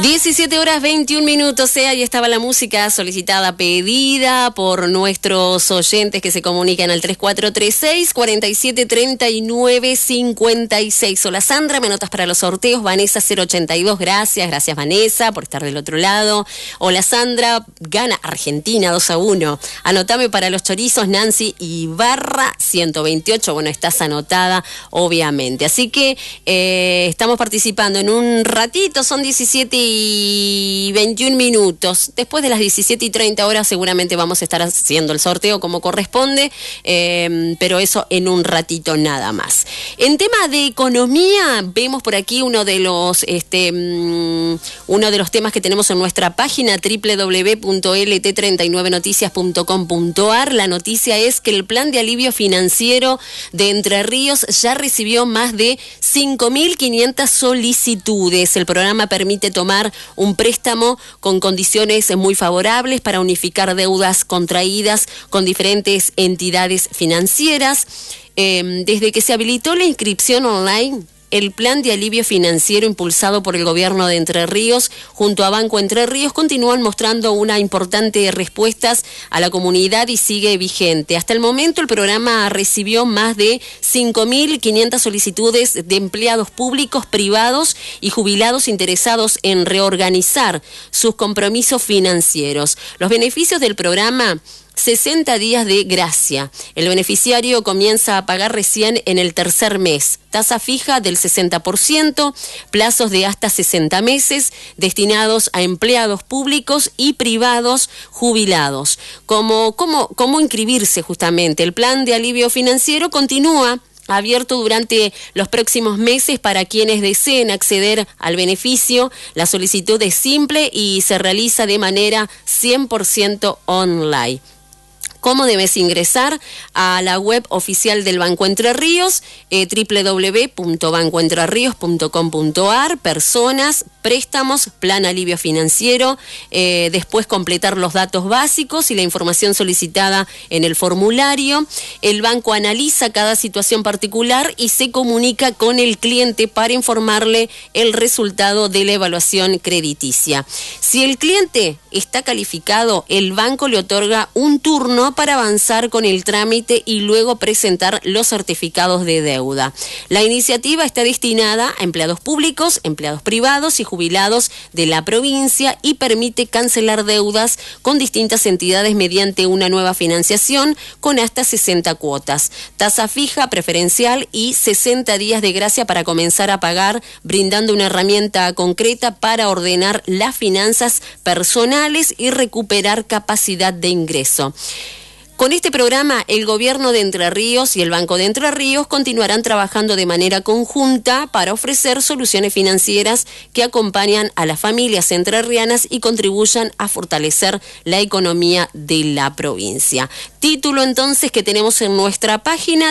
17 horas 21 minutos, ahí estaba la música solicitada, pedida por nuestros oyentes que se comunican al 3436-4739-56. Hola Sandra, me anotas para los sorteos, Vanessa 082, gracias Vanessa por estar del otro lado. Hola Sandra, gana Argentina 2-1. Anotame para los chorizos, Nancy Ibarra 128, bueno, estás anotada obviamente. Así que estamos participando en un ratito, son 17 y 21 minutos. Después de las 17 y 30 horas seguramente vamos a estar haciendo el sorteo como corresponde, pero eso en un ratito nada más. En tema de economía, vemos por aquí uno de los temas que tenemos en nuestra página www.lt39noticias.com.ar. La noticia es que el plan de alivio financiero de Entre Ríos ya recibió más de 5.500 solicitudes. El programa permite tomar un préstamo con condiciones muy favorables para unificar deudas contraídas con diferentes entidades financieras. Desde que se habilitó la inscripción online, el plan de alivio financiero impulsado por el gobierno de Entre Ríos junto a Banco Entre Ríos continúan mostrando una importante respuestas a la comunidad y sigue vigente. Hasta el momento el programa recibió más de 5.500 solicitudes de empleados públicos, privados y jubilados interesados en reorganizar sus compromisos financieros. Los beneficios del programa: 60 días de gracia. El beneficiario comienza a pagar recién en el tercer mes. Tasa fija del 60%, plazos de hasta 60 meses, destinados a empleados públicos y privados jubilados. ¿Cómo inscribirse justamente? El plan de alivio financiero continúa abierto durante los próximos meses para quienes deseen acceder al beneficio. La solicitud es simple y se realiza de manera 100% online. ¿Cómo debes ingresar? A la web oficial del Banco Entre Ríos, www.bancoentrerrios.com.ar, personas, préstamos, plan alivio financiero, después completar los datos básicos y la información solicitada en el formulario. El banco analiza cada situación particular y se comunica con el cliente para informarle el resultado de la evaluación crediticia. Si el cliente está calificado, el banco le otorga un turno para avanzar con el trámite y luego presentar los certificados de deuda. La iniciativa está destinada a empleados públicos, empleados privados y jubilados de la provincia y permite cancelar deudas con distintas entidades mediante una nueva financiación con hasta 60 cuotas. Tasa fija, preferencial y 60 días de gracia para comenzar a pagar, brindando una herramienta concreta para ordenar las finanzas personales y recuperar capacidad de ingreso. Con este programa, el gobierno de Entre Ríos y el Banco de Entre Ríos continuarán trabajando de manera conjunta para ofrecer soluciones financieras que acompañan a las familias entrerrianas y contribuyan a fortalecer la economía de la provincia. Título entonces que tenemos en nuestra página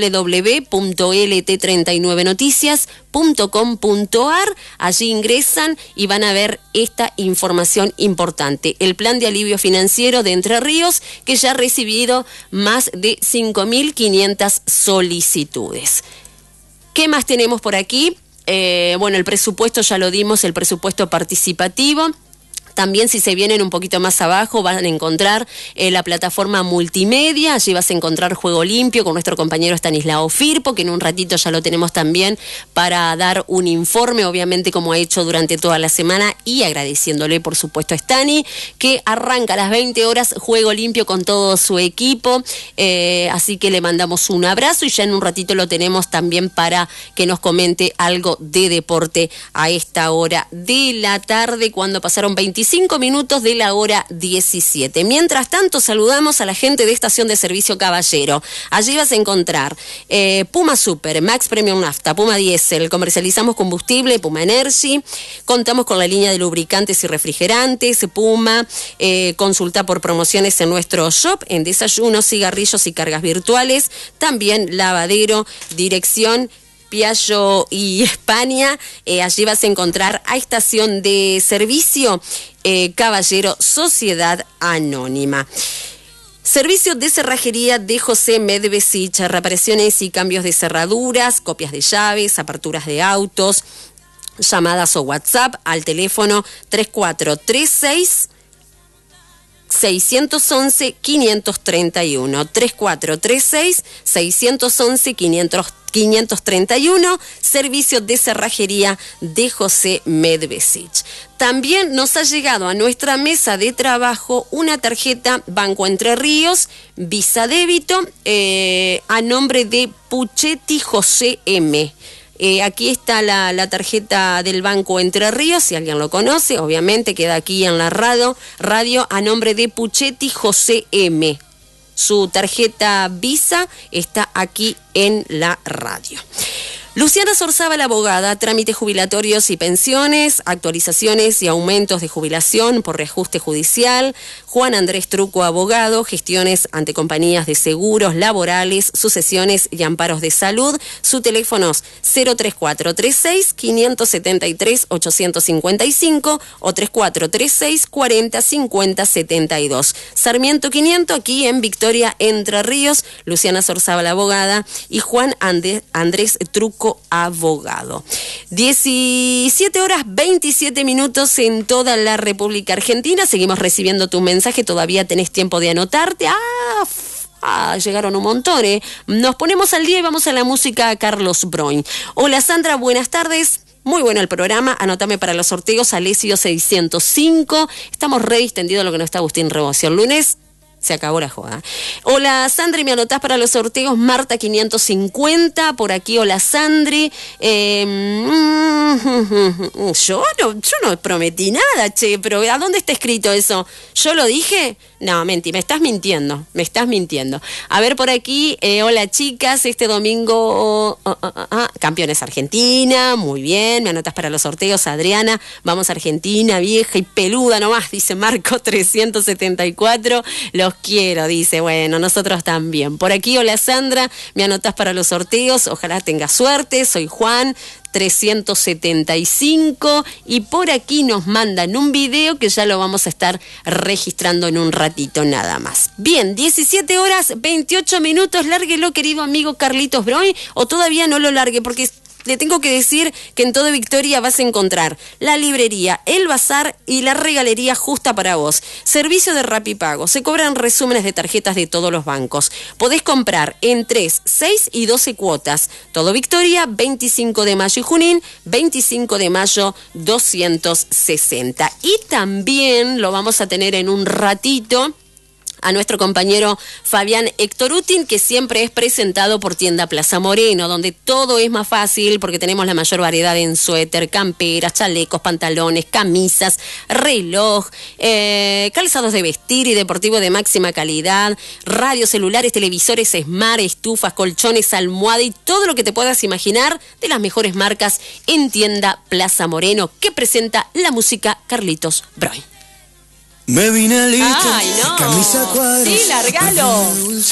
www.lt39noticias.com.ar. Allí ingresan y van a ver esta información importante. El plan de alivio financiero de Entre Ríos, que ya ha recibido más de 5.500 solicitudes. ¿Qué más tenemos por aquí? Bueno, el presupuesto ya lo dimos, el presupuesto participativo. También, si se vienen un poquito más abajo, van a encontrar la plataforma multimedia. Allí vas a encontrar Juego Limpio con nuestro compañero Estanislao Firpo, que en un ratito ya lo tenemos también para dar un informe, obviamente como ha hecho durante toda la semana, y agradeciéndole por supuesto a Stani, que arranca a las 20 horas Juego Limpio con todo su equipo. Así que le mandamos un abrazo y ya en un ratito lo tenemos también para que nos comente algo de deporte a esta hora de la tarde, cuando pasaron 25 minutos de la hora 17. Mientras tanto, saludamos a la gente de Estación de Servicio Caballero. Allí vas a encontrar Puma Super, Max Premium Nafta, Puma Diesel, comercializamos combustible, Puma Energy, contamos con la línea de lubricantes y refrigerantes, Puma, consulta por promociones en nuestro shop, en desayunos, cigarrillos y cargas virtuales, también lavadero, dirección Piaggio y España. Allí vas a encontrar a Estación de Servicio Caballero Sociedad Anónima. Servicio de cerrajería de José Medvesich, reparaciones y cambios de cerraduras, copias de llaves, aperturas de autos, llamadas o WhatsApp al teléfono 3436 611-531, 3436-611-531, servicio de cerrajería de José Medvesic. También nos ha llegado a nuestra mesa de trabajo una tarjeta Banco Entre Ríos, Visa Débito, a nombre de Puchetti José M. Aquí está la tarjeta del Banco Entre Ríos, si alguien lo conoce, obviamente queda aquí en la radio a nombre de Puchetti José M. Su tarjeta Visa está aquí en la radio. Luciana Sorzábal, abogada, trámites jubilatorios y pensiones, actualizaciones y aumentos de jubilación por reajuste judicial. Juan Andrés Truco, abogado, gestiones ante compañías de seguros laborales, sucesiones y amparos de salud. Su teléfono es 03436-573-855 o 3436-4050-72. Sarmiento 500, aquí en Victoria, Entre Ríos. Luciana Sorzábal, abogada, y Juan Andrés Truco, abogado. 17 horas 27 minutos en toda la República Argentina. Seguimos recibiendo tu mensaje, todavía tenés tiempo de anotarte. Llegaron un montón, ¿eh? Nos ponemos al día y vamos a la música a Carlos Broin. Hola Sandra, buenas tardes. Muy bueno el programa, anótame para los sorteos Alessio 605. Estamos re distendidos lo que no está Agustín Rebocio. El lunes se acabó la joda. Hola Sandri, me anotás para los sorteos Marta 550, por aquí. Hola Sandri. Yo no prometí nada, che, pero ¿a dónde está escrito eso? ¿Yo lo dije? No, mentí, me estás mintiendo. A ver por aquí, hola chicas, este domingo campeones Argentina, muy bien, me anotas para los sorteos Adriana, vamos a Argentina, vieja y peluda nomás, dice Marco 374, los quiero, dice, bueno, nosotros también. Por aquí, hola Sandra, me anotas para los sorteos, ojalá tengas suerte, soy Juan 375, y por aquí nos mandan un video que ya lo vamos a estar registrando en un ratito nada más. Bien, 17 horas 28 minutos, lárguelo querido amigo Carlitos Broin, o todavía no lo largue, porque le tengo que decir que en todo Victoria vas a encontrar la librería, el bazar y la regalería justa para vos. Servicio de Rapipago. Se cobran resúmenes de tarjetas de todos los bancos. Podés comprar en 3, 6 y 12 cuotas. Todo Victoria, 25 de mayo y Junín, 25 de mayo 260. Y también lo vamos a tener en un ratito a nuestro compañero Fabián Hectorutin, que siempre es presentado por Tienda Plaza Moreno, donde todo es más fácil porque tenemos la mayor variedad en suéter, camperas, chalecos, pantalones, camisas, reloj, calzados de vestir y deportivo de máxima calidad, radios, celulares, televisores, smart, estufas, colchones, almohada y todo lo que te puedas imaginar de las mejores marcas en Tienda Plaza Moreno, que presenta la música Carlitos Broin. Me vine listo, ¡ay, no! camisa cuadros. ¡Sí, largalo!